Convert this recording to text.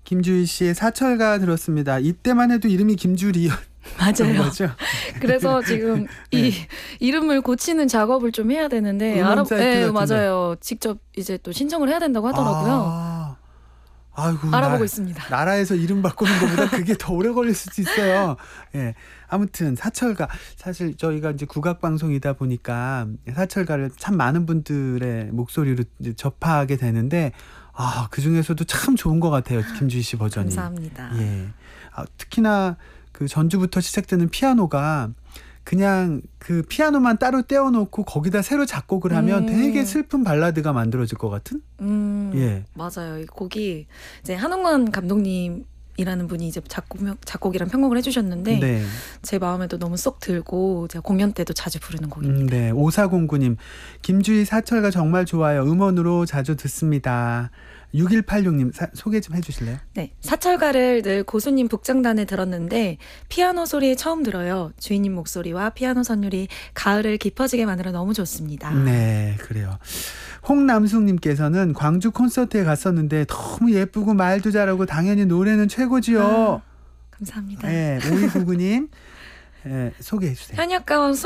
김주희 씨의 사철가 들었습니다. 이때만 해도 이름이 김주리. 맞아요. 거죠? 그래서 지금 이 이름을 고치는 작업을 좀 해야 되는데 음원 사이트 네, 같은데. 맞아요. 직접 이제 또 신청을 해야 된다고 하더라고요. 아이고, 알아보고 있습니다. 나라에서 이름 바꾸는 것보다 그게 더 오래 걸릴 수도 있어요. 예. 아무튼 사철가, 사실 저희가 이제 국악 방송이다 보니까 사철가를 참 많은 분들의 목소리로 이제 접하게 되는데 그 중에서도 참 좋은 것 같아요. 김주희 씨 버전이. 감사합니다. 예. 특히나 그 전주부터 시작되는 피아노가 그냥 그 피아노만 따로 떼어놓고 거기다 새로 작곡을 하면 되게 슬픈 발라드가 만들어질 것 같은? 예. 맞아요. 이 곡이 이제 한홍원 감독님이라는 분이 이제 작곡이랑 편곡을 해주셨는데 네. 제 마음에도 너무 쏙 들고 제가 공연 때도 자주 부르는 곡입니다. 네. 5409님, 김주희 사철가 정말 좋아요. 음원으로 자주 듣습니다. 6186님 소개 좀 해주실래요? 네, 사철가를 늘 고수님 북장단에 들었는데 피아노 소리 처음 들어요. 주인님 목소리와 피아노 선율이 가을을 깊어지게 만들어 너무 좋습니다. 네, 그래요. 홍남숙님께서는 광주 콘서트에 갔었는데 너무 예쁘고 말도 잘하고 당연히 노래는 최고지요. 감사합니다. 네, 5299님 소개해 주세요. 현역가원